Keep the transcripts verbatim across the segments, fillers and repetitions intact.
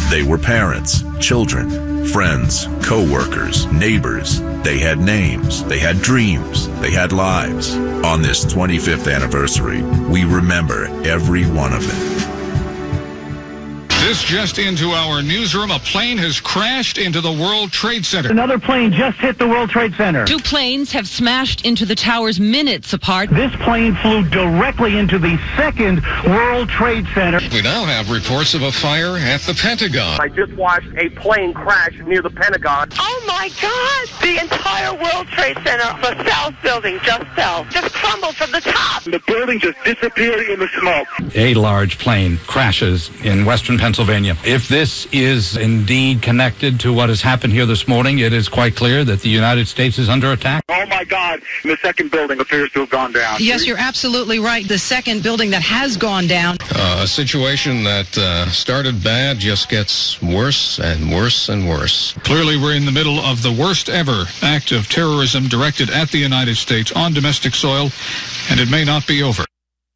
They were parents, children, friends, co-workers, neighbors. They had names, they had dreams, they had lives. On this twenty-fifth anniversary, we remember every one of them. This just into our newsroom. A plane has crashed into the World Trade Center. Another plane just hit the World Trade Center. Two planes have smashed into the towers minutes apart. This plane flew directly into the second World Trade Center. We now have reports of a fire at the Pentagon. I just watched a plane crash near the Pentagon. Oh my God! The entire World Trade Center, the South Building just fell. Just crumbled from the top. The building just disappeared in the smoke. A large plane crashes in western Pennsylvania. If this is indeed connected to what has happened here this morning, it is quite clear that the United States is under attack. Oh my God, the second building appears to have gone down. Yes, you're absolutely right. The second building that has gone down. Uh, a situation that uh, started bad just gets worse and worse and worse. Clearly, we're in the middle of the worst ever act of terrorism directed at the United States on domestic soil, and it may not be over.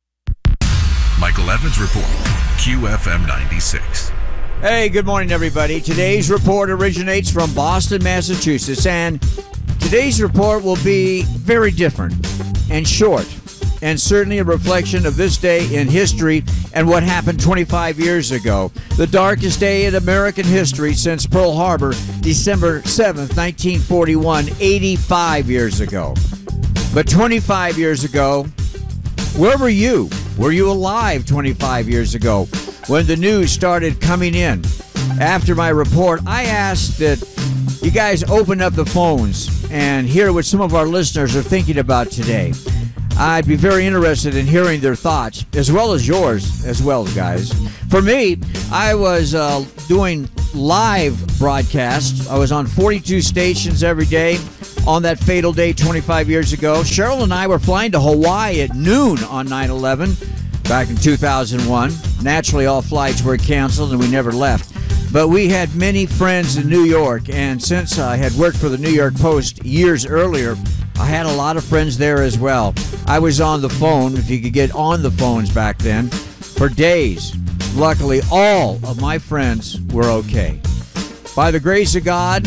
Michael Evans Report, Q F M ninety-six. Hey, good morning, everybody. Today's report originates from Boston, Massachusetts, and today's report will be very different and short, and certainly a reflection of this day in history and what happened twenty-five years ago. The darkest day in American history since Pearl Harbor, December seventh, nineteen forty-one, eighty-five years ago. But twenty-five years ago, where were you? Were you alive twenty-five years ago when the news started coming in? After my report, I asked that you guys open up the phones and hear what some of our listeners are thinking about today. I'd be very interested in hearing their thoughts, as well as yours, as well, guys. For me, I was uh, doing live broadcasts. I was on forty-two stations every day on that fatal day twenty-five years ago. Cheryl and I were flying to Hawaii at noon on nine eleven back in two thousand one. Naturally, all flights were canceled and we never left. But we had many friends in New York, and since I had worked for the New York Post years earlier, I had a lot of friends there as well. I was on the phone, if you could get on the phones back then, for days. Luckily, all of my friends were okay. By the grace of God,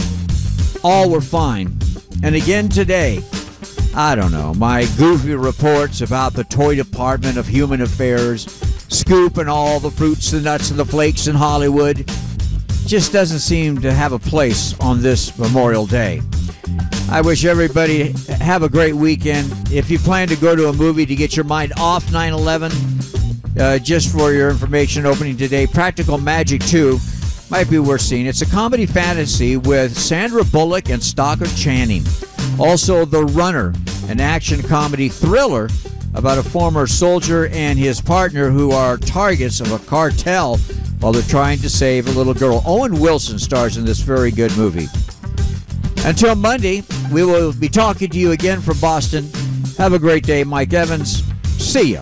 all were fine. And again today, I don't know, my goofy reports about the toy department of human affairs, scooping all the fruits, the nuts, and the flakes in Hollywood, just doesn't seem to have a place on this Memorial Day. I wish everybody have a great weekend. If you plan to go to a movie to get your mind off nine eleven, uh, just for your information, opening today, Practical Magic two might be worth seeing. It's a comedy fantasy with Sandra Bullock and Stockard Channing. Also, The Runner, an action comedy thriller about a former soldier and his partner who are targets of a cartel while they're trying to save a little girl. Owen Wilson stars in this very good movie. Until Monday, we will be talking to you again from Boston. Have a great day. Mike Evans. See ya.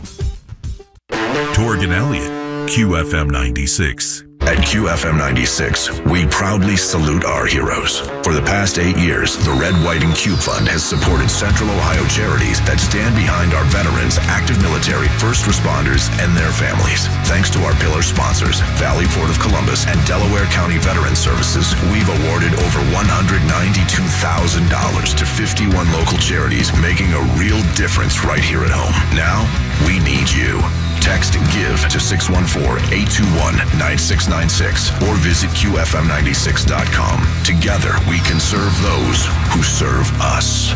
Torgan Elliott, Q F M ninety-six. At Q F M ninety-six, we proudly salute our heroes. For the past eight years, the Red, White, and Cube Fund has supported Central Ohio charities that stand behind our veterans, active military, first responders, and their families. Thanks to our pillar sponsors, Valley Port of Columbus and Delaware County Veteran Services, we've awarded over one hundred ninety-two thousand dollars to fifty-one local charities, making a real difference right here at home. Now, we need you. Text GIVE to six one four, eight two one, nine six nine six or visit Q F M ninety-six dot com. Together, we can serve those who serve us.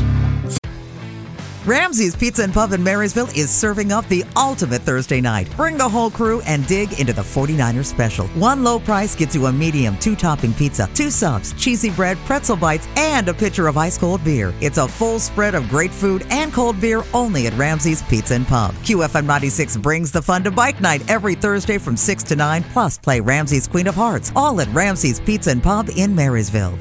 Ramsey's Pizza and Pub in Marysville is serving up the ultimate Thursday night. Bring the whole crew and dig into the forty-niners special. One low price gets you a medium two-topping pizza, two subs, cheesy bread, pretzel bites, and a pitcher of ice-cold beer. It's a full spread of great food and cold beer only at Ramsey's Pizza and Pub. Q F M ninety-six brings the fun to Bike Night every Thursday from six to nine, plus play Ramsey's Queen of Hearts, all at Ramsey's Pizza and Pub in Marysville.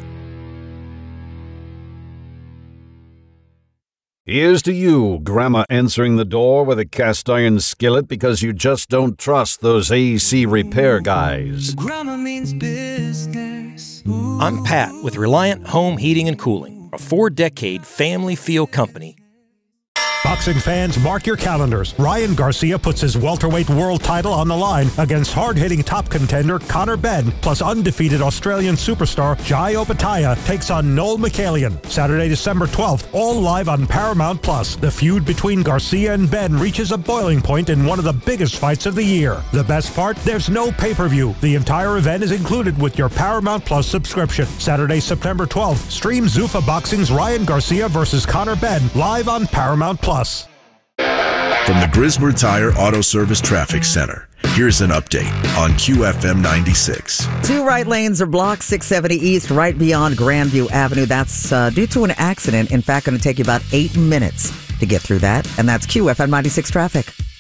Here's to you, Grandma answering the door with a cast iron skillet because you just don't trust those A C repair guys. Grandma means business. I'm Pat with Reliant Home Heating and Cooling, a four-decade family feel company. Boxing fans, mark your calendars. Ryan Garcia puts his welterweight world title on the line against hard-hitting top contender Conor Benn, plus undefeated Australian superstar Jai Opetaia takes on Noel Michaelian. Saturday, December twelfth, all live on Paramount Plus. The feud between Garcia and Benn reaches a boiling point in one of the biggest fights of the year. The best part? There's no pay-per-view. The entire event is included with your Paramount Plus subscription. Saturday, September twelfth, stream Zuffa Boxing's Ryan Garcia versus Conor Benn live on Paramount Plus. From the Grismer Tire Auto Service Traffic Center, here's an update on Q F M ninety-six. Two right lanes are blocked, six seventy East, right beyond Grandview Avenue. That's uh, due to an accident. In fact, going to take you about eight minutes to get through that. And that's Q F M ninety-six traffic.